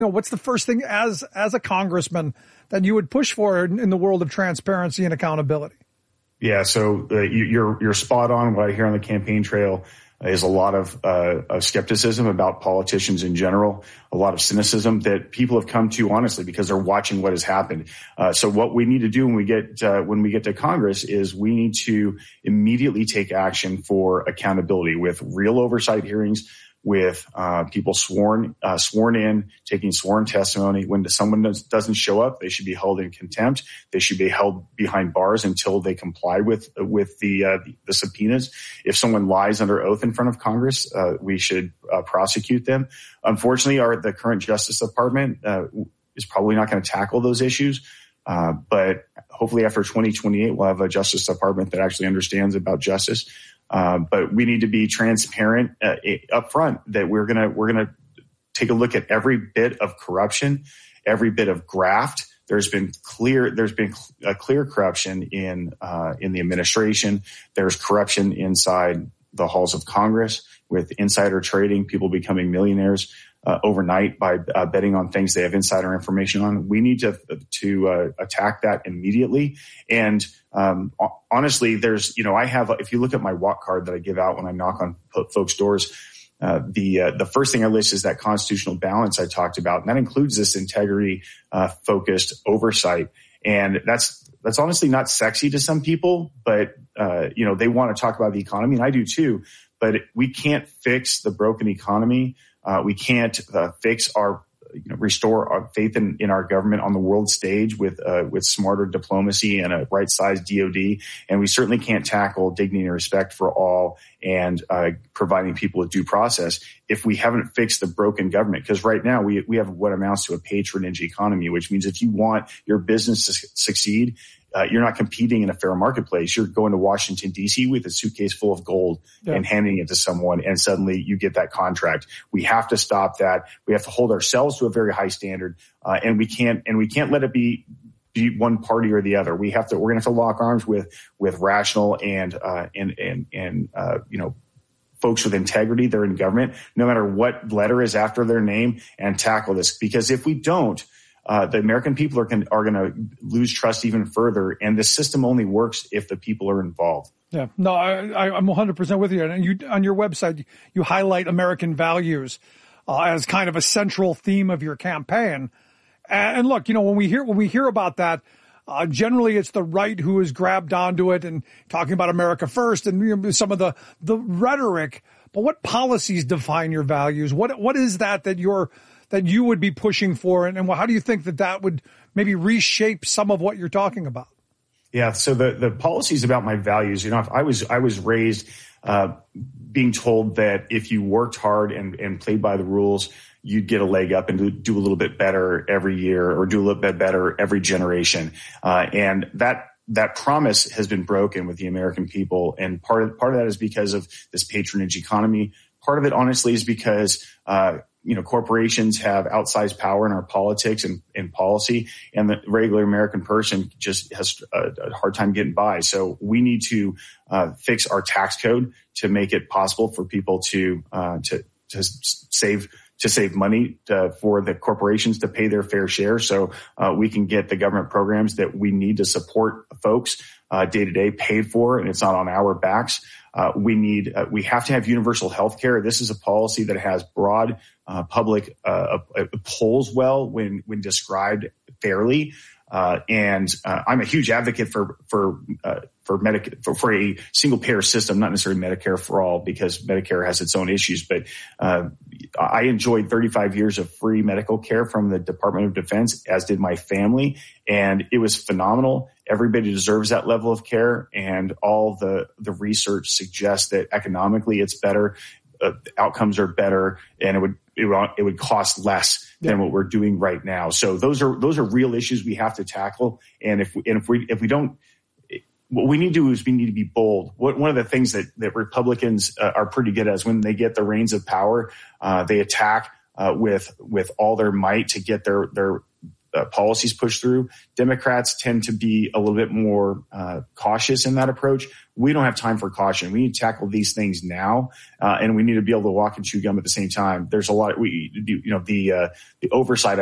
what's the first thing as a congressman that you would push for in the world of transparency and accountability? Yeah, so you're spot on. What I hear on the campaign trail is a lot of skepticism about politicians in general, a lot of cynicism that people have come to honestly because they're watching what has happened. So what we need to do when we get to Congress is we need to immediately take action for accountability with real oversight hearings, with people sworn in, taking sworn testimony. When someone doesn't show up, they should be held in contempt. They should be held behind bars until they comply with the subpoenas. If someone lies under oath in front of Congress, we should prosecute them. Unfortunately, the current Justice Department is probably not going to tackle those issues. But hopefully after 2028, we'll have a Justice Department that actually understands about justice. But we need to be transparent up front that we're gonna take a look at every bit of corruption, every bit of graft. There's been clear corruption in the administration. There's corruption inside the halls of Congress with insider trading, people becoming millionaires overnight by betting on things they have insider information on. We need to attack that immediately. And honestly, if you look at my walk card that I give out when I knock on folks' doors, the first thing I list is that constitutional balance I talked about, and that includes this integrity focused oversight. And that's honestly not sexy to some people, but they want to talk about the economy, and I do too. But we can't fix the broken economy. We can't restore our faith in our government on the world stage with smarter diplomacy and a right-sized DOD. And we certainly can't tackle dignity and respect for all and providing people with due process if we haven't fixed the broken government. Because right now we have what amounts to a patronage economy, which means if you want your business to succeed, you're not competing in a fair marketplace. You're going to Washington, D.C. with a suitcase full of gold and handing it to someone, and suddenly you get that contract. We have to stop that. We have to hold ourselves to a very high standard, and we can't let it be one party or the other. We're going to have to lock arms with rational and folks with integrity. They're in government, no matter what letter is after their name, and tackle this. Because if we don't, the American people are going to lose trust even further, and the system only works if the people are involved. Yeah, no, I'm 100% with you. And you on your website, you highlight American values as kind of a central theme of your campaign. And look, when we hear about that, generally it's the right who has grabbed onto it and talking about America first and some of the rhetoric. But what policies define your values? What is that you would be pushing for, and how do you think that would maybe reshape some of what you're talking about? Yeah, so the policies about my values, I was raised being told that if you worked hard and played by the rules, you'd get a leg up and do a little bit better every year or do a little bit better every generation. And that promise has been broken with the American people. And part of that is because of this patronage economy. Part of it, honestly, is because corporations have outsized power in our politics and policy, and the regular American person just has a hard time getting by. So we need to fix our tax code to make it possible for people to save money for the corporations to pay their fair share, so we can get the government programs that we need to support folks day to day paid for, and it's not on our backs. We have to have universal health care. This is a policy that has broad public polls well when described fairly. And I'm a huge advocate for a single payer system, not necessarily Medicare for all, because Medicare has its own issues. But I enjoyed 35 years of free medical care from the Department of Defense, as did my family, and it was phenomenal. Everybody deserves that level of care, and all the research suggests that economically it's better, outcomes are better, and it would cost less than what we're doing right now. So those are real issues we have to tackle. And if we don't, what we need to do is we need to be bold. One of the things that Republicans are pretty good at is when they get the reins of power, they attack with all their might to get their policies pushed through. Democrats tend to be a little bit more cautious in that approach. We don't have time for caution. We need to tackle these things now, and we need to be able to walk and chew gum at the same time. There's a lot. The oversight